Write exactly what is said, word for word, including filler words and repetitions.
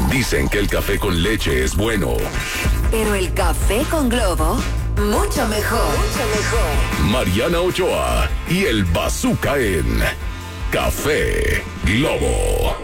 Dicen que el café con leche es bueno. Pero el café con Globo, mucho mejor. Mucho mejor. Mariana Ochoa y el Bazooka en Café Globo.